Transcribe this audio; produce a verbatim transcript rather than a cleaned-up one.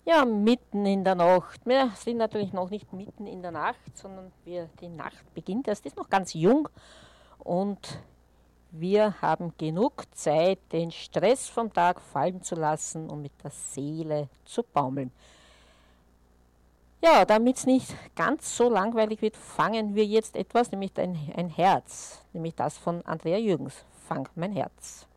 Ja, mitten in der Nacht. Wir sind natürlich noch nicht mitten in der Nacht, sondern wir, die Nacht beginnt erst, ist noch ganz jung und wir haben genug Zeit, den Stress vom Tag fallen zu lassen und mit der Seele zu baumeln. Ja, damit es nicht ganz so langweilig wird, fangen wir jetzt etwas, nämlich ein, ein Herz, nämlich das von Andrea Jürgens. Fang mein Herz.